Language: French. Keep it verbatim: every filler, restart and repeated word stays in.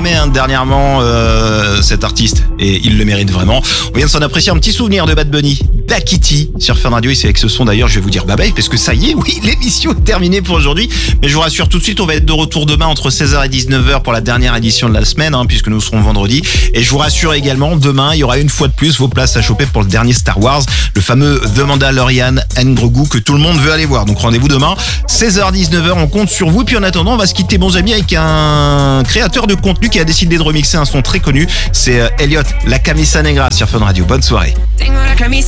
aimé hein, dernièrement euh, cet artiste et il le mérite vraiment. On vient de s'en apprécier un petit souvenir de Bad Bunny, Dakiti sur Fun Radio et c'est avec ce son d'ailleurs je vais vous dire bye bye parce que ça y est, oui l'émission est terminée pour aujourd'hui. Mais je vous rassure tout de suite, on va être de retour demain entre seize heures et dix-neuf heures pour la dernière édition de la semaine hein, puisque nous serons vendredi. Et je vous rassure également, demain il y aura une fois de plus vos places à choper pour le dernier Star Wars, le fameux The Mandalorian and Grogu que tout le monde veut aller voir. Donc rendez-vous demain, seize heures dix-neuf heures, on compte sur vous. Puis en attendant, on va se quitter bons amis avec un créateur de contenu qui a décidé de remixer un son très connu. C'est Elliot, La Camisa Negra sur Fun Radio. Bonne soirée. Tengo la camisa